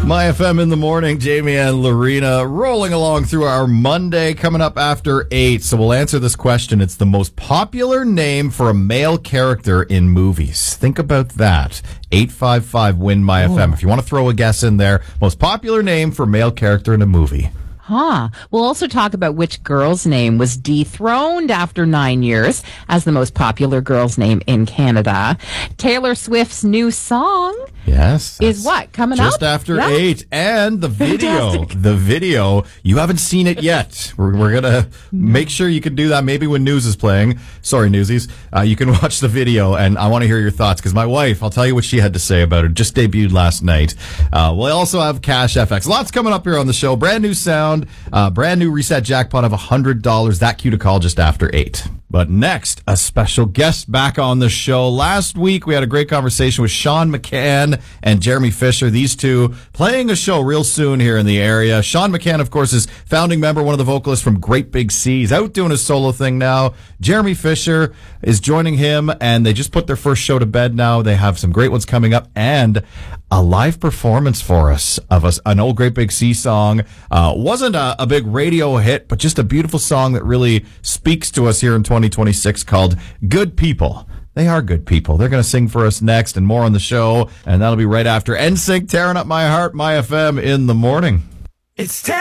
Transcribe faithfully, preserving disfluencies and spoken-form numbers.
My F M in the morning, Jamie and Lorena rolling along through our Monday, coming up after eight. So we'll answer this question. It's the most popular name for a male character in movies. Think about that. eight five five, win my F M. If you want to throw a guess in there, most popular name for male character in a movie. Huh. We'll also talk about which girl's name was dethroned after nine years as the most popular girl's name in Canada. Taylor Swift's new song Yes. is what? Coming Just up? after Yeah. eight. And the video. Fantastic. The video. You haven't seen it yet. We're, we're going to make sure you can do that maybe when News is playing. Sorry, Newsies. Uh, you can watch the video, and I want to hear your thoughts, because my wife, I'll tell you what she had to say about it. Just debuted last night. Uh, we'll also have Cash F X. Lots coming up here on the show. Brand new sound. Uh, brand new reset jackpot of one hundred dollars. That cue to call just after eight. But next, a special guest back on the show. Last week, we had a great conversation with Sean McCann and Jeremy Fisher. These two playing a show real soon here in the area. Sean McCann, of course, is founding member, one of the vocalists from Great Big Sea. He's out doing his solo thing now. Jeremy Fisher is joining him, and they just put their first show to bed now. They have some great ones coming up, and a live performance for us of us, an old Great Big Sea song. Uh, wasn't a, a big radio hit, but just a beautiful song that really speaks to us here in twenty twenty-six, called Good People. They are good people. They're going to sing for us next, and more on the show, and that'll be right after N Sync tearing up my heart, my F M in the morning. It's